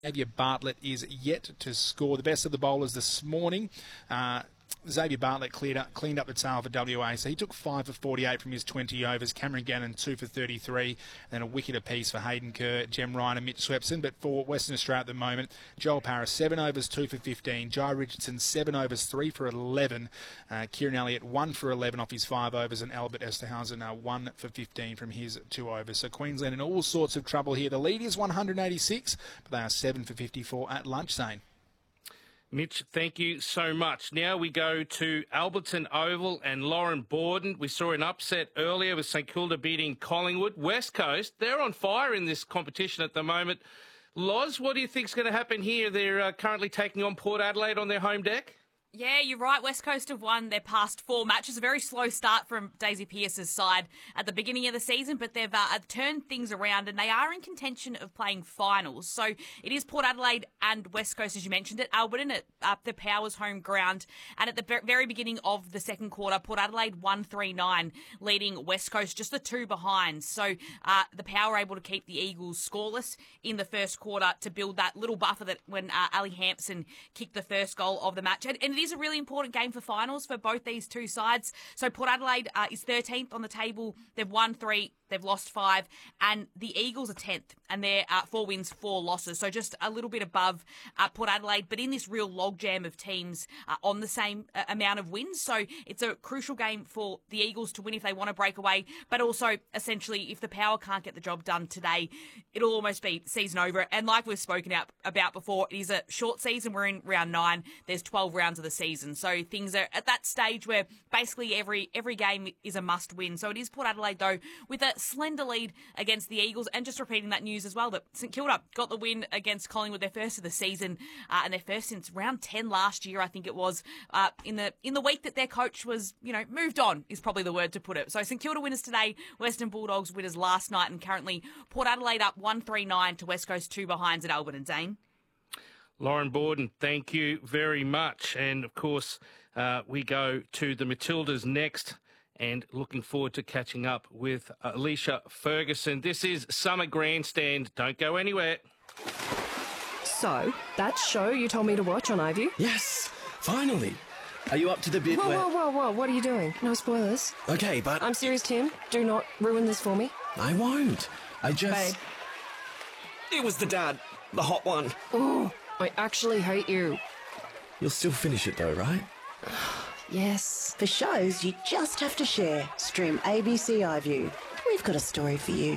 Xavier Bartlett is yet to score. The best of the bowlers this morning. Xavier Bartlett cleaned up the tail for WA, so he took 5 for 48 from his 20 overs. Cameron Gannon 2 for 33, and then a wicket apiece for Hayden Kerr, Jem Ryan and Mitch Swepson. But for Western Australia at the moment, Joel Parris 7 overs 2 for 15, Jai Richardson 7 overs 3 for 11, Kieran Elliott 1 for 11 off his 5 overs, and Albert Esterhuizen 1 for 15 from his 2 overs. So Queensland in all sorts of trouble here. The lead is 186, but they are 7 for 54 at lunch, Zane. Mitch, thank you so much. Now we go to Alberton Oval and Lauren Borden. We saw an upset earlier with St Kilda beating Collingwood. West Coast, they're on fire in this competition at the moment. Loz, what do you think's going to happen here? They're currently taking on Port Adelaide on their home deck. Yeah, you're right. West Coast have won their past 4 matches. A very slow start from Daisy Pearce's side at the beginning of the season, but they've turned things around and they are in contention of playing finals. So it is Port Adelaide and West Coast, as you mentioned, at Alberton, at the Powers home ground. And at the very beginning of the second quarter, Port Adelaide 1-3-9, leading West Coast just the 2 behind. So the Power were able to keep the Eagles scoreless in the first quarter to build that little buffer that when Ali Hampson kicked the first goal of the match. And it is a really important game for finals for both these two sides. So Port Adelaide is 13th on the table. They've won 3. They've lost 5, and the Eagles are 10th, and they're 4 wins, 4 losses. So just a little bit above Port Adelaide, but in this real logjam of teams on the same amount of wins. So it's a crucial game for the Eagles to win if they want to break away, but also essentially if the Power can't get the job done today, it'll almost be season over. And like we've spoken about before, it is a short season. We're in round 9. There's 12 rounds of the season. So things are at that stage where basically every game is a must win. So it is Port Adelaide, though, with a slender lead against the Eagles. And just repeating that news as well, that St Kilda got the win against Collingwood, their first of the season, and their first since round 10 last year, I think it was, in the week that their coach was, moved on is probably the word to put it. So St Kilda winners today, Western Bulldogs winners last night, and currently Port Adelaide up 1-3-9 to West Coast 2 behinds at Alberton. Zane. Lauren Borden, thank you very much. And of course, we go to the Matildas next. And looking forward to catching up with Alicia Ferguson. This is Summer Grandstand. Don't go anywhere. So, that show you told me to watch on iView? Yes, finally. Are you up to the bit where... Whoa, what are you doing? No spoilers. Okay, but... I'm serious, Tim. Do not ruin this for me. I won't. I just... Babe. It was the dad. The hot one. Oh, I actually hate you. You'll still finish it though, right? Yes. For shows you just have to share, stream ABC iView. We've got a story for you.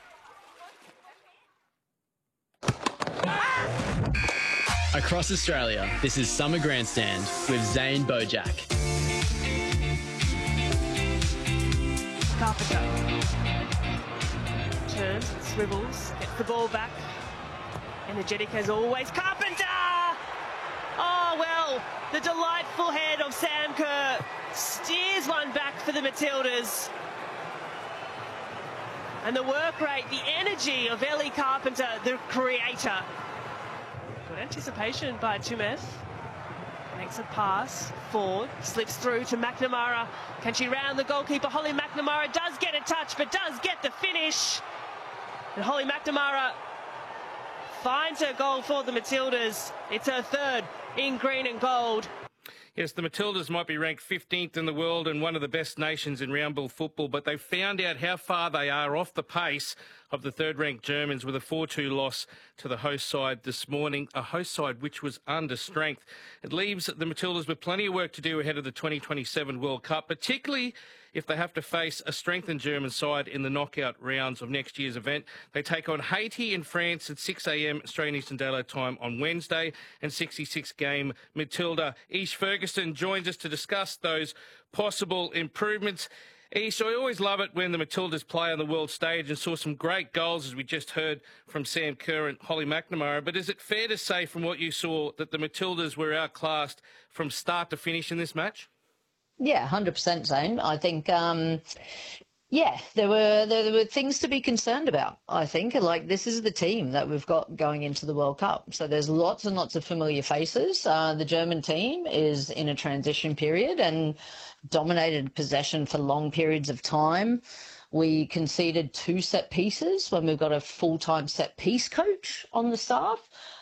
Across Australia, this is Summer Grandstand with Zane Bojack. Carpenter turns, swivels, gets the ball back. Energetic as always. Carpenter! Oh, well, the delightful head of Sam Kerr steers one back for the Matildas. And the work rate, the energy of Ellie Carpenter, the creator. Good anticipation by Tumeth. Makes a pass. Ford slips through to McNamara. Can she round the goalkeeper? Holly McNamara does get a touch, but does get the finish. And Holly McNamara finds her goal for the Matildas. It's her 3rd in green and gold. Yes, the Matildas might be ranked 15th in the world and one of the best nations in round ball football, but they found out how far they are off the pace of the 3rd-ranked Germans with a 4-2 loss to the host side this morning, a host side which was under strength. It leaves the Matildas with plenty of work to do ahead of the 2027 World Cup, particularly if they have to face a strengthened German side in the knockout rounds of next year's event. They take on Haiti in France at 6 a.m. Australian Eastern Daylight Time on Wednesday, and 66 game Matilda. Ish Ferguson joins us to discuss those possible improvements. Ish, I always love it when the Matildas play on the world stage, and saw some great goals, as we just heard from Sam Kerr and Holly McNamara. But is it fair to say from what you saw that the Matildas were outclassed from start to finish in this match? Yeah, 100%, Zane. I think, there were things to be concerned about, I think. Like, this is the team that we've got going into the World Cup. So there's lots and lots of familiar faces. The German team is in a transition period and dominated possession for long periods of time. We conceded 2 set pieces when we've got a full-time set piece coach on the staff.